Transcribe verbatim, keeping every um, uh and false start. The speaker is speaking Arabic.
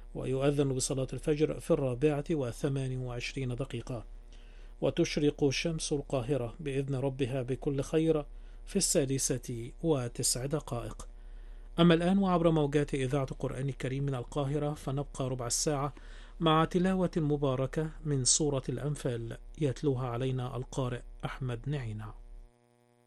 ويؤذن بصلاة الفجر في الرابعة وثمان وعشرين دقيقة، وتشرق شمس القاهرة بإذن ربها بكل خير في السادسة وتسع دقائق. أما الآن وعبر موجات إذاعة القرآن الكريم من القاهرة فنبقى ربع الساعة مع تلاوة مباركة من سورة الأنفال يتلوها علينا القارئ أحمد نعينة.